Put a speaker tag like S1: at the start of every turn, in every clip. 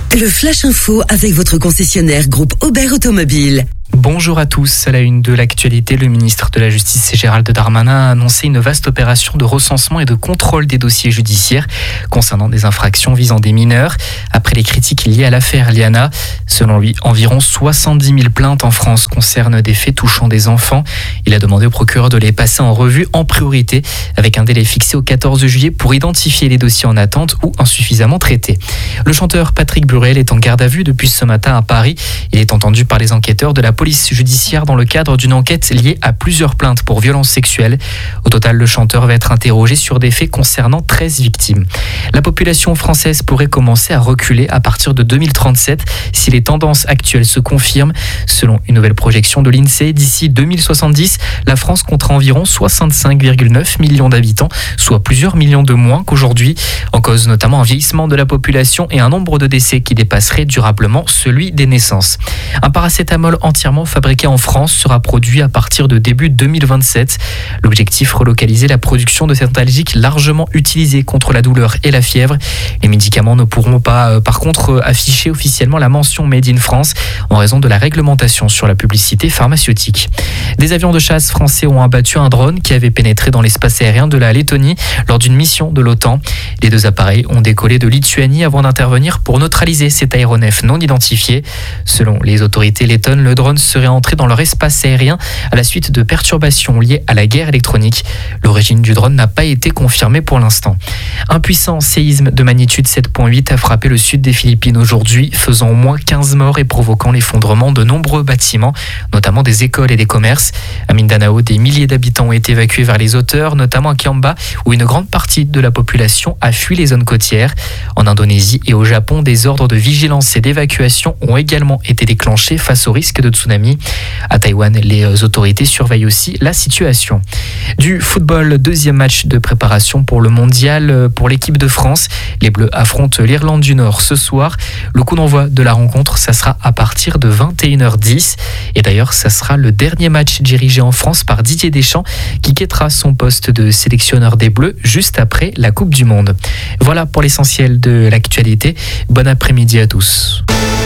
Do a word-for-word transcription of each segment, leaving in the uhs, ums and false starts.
S1: Le Flash Info avec votre concessionnaire groupe Aubert Automobile.
S2: Bonjour à tous. À la une de l'actualité, le ministre de la Justice Gérald Darmanin a annoncé une vaste opération de recensement et de contrôle des dossiers judiciaires concernant des infractions visant des mineurs. Après les critiques liées à l'affaire Liana, selon lui, environ soixante-dix mille plaintes en France concernent des faits touchant des enfants. Il a demandé au procureur de les passer en revue en priorité avec un délai fixé au quatorze juillet pour identifier les dossiers en attente ou insuffisamment traités. Le chanteur Patrick Burel est en garde à vue depuis ce matin à Paris. Il est entendu par les enquêteurs de la police judiciaire dans le cadre d'une enquête liée à plusieurs plaintes pour violences sexuelles. Au total, le chanteur va être interrogé sur des faits concernant treize victimes. La population française pourrait commencer à reculer à partir de deux mille trente-sept si les tendances actuelles se confirment. Selon une nouvelle projection de l'INSEE, d'ici deux mille soixante-dix, la France comptera environ soixante-cinq virgule neuf millions d'habitants, soit plusieurs millions de moins qu'aujourd'hui. En cause notamment un vieillissement de la population et un nombre de décès qui dépasserait durablement celui des naissances. Un paracétamol entièrement fabriqué en France sera produit à partir de début deux mille vingt-sept. L'objectif, relocaliser la production de cet analgésique largement utilisé contre la douleur et la fièvre. Les médicaments ne pourront pas, euh, par contre, euh, afficher officiellement la mention Made in France en raison de la réglementation sur la publicité pharmaceutique. Des avions de chasse français ont abattu un drone qui avait pénétré dans l'espace aérien de la Lettonie lors d'une mission de l'OTAN. Les deux appareils ont décollé de Lituanie avant d'intervenir pour neutraliser cet aéronef non identifié. Selon les autorités lettonnes, le drone serait entré dans leur espace aérien à la suite de perturbations liées à la guerre électronique. L'origine du drone n'a pas été confirmée pour l'instant. Un puissant séisme de magnitude sept virgule huit a frappé le sud des Philippines aujourd'hui, faisant au moins quinze morts et provoquant l'effondrement de nombreux bâtiments, notamment des écoles et des commerces. À Mindanao, des milliers d'habitants ont été évacués vers les hauteurs, notamment à Kiamba, où une grande partie de la population a fui les zones côtières. En Indonésie et au Japon, des ordres de vigilance et d'évacuation ont également été déclenchés face au risque de tsunami. À Taïwan, les autorités surveillent aussi la situation. Du football, deuxième match de préparation pour le mondial pour l'équipe de France. Les Bleus affrontent l'Irlande du Nord ce soir. Le coup d'envoi de la rencontre, ça sera à partir de vingt et une heures dix. Et d'ailleurs, ça sera le dernier match dirigé en France par Didier Deschamps qui quittera son poste de sélectionneur des Bleus juste après la Coupe du Monde. Voilà pour l'essentiel de l'actualité. Bon après-midi à tous.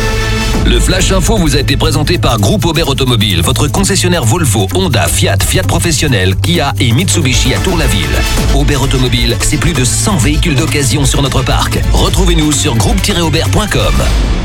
S3: Le Flash Info vous a été présenté par Groupe Aubert Automobile, votre concessionnaire Volvo, Honda, Fiat, Fiat Professionnel, Kia et Mitsubishi à Tour-la-Ville. Aubert Automobile, c'est plus de cent véhicules d'occasion sur notre parc. Retrouvez-nous sur groupe tiret aubert point com.